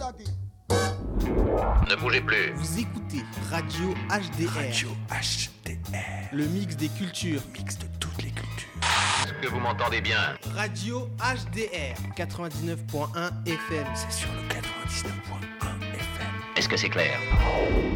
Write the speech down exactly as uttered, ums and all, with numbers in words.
Ne bougez plus. Vous écoutez Radio H D R. Radio H D R. Le mix des cultures. Le mix de toutes les cultures. Est-ce que vous m'entendez bien? Radio H D R quatre-vingt-dix-neuf point un F M. C'est sur le quatre-vingt-dix-neuf point un F M. Est-ce que c'est clair?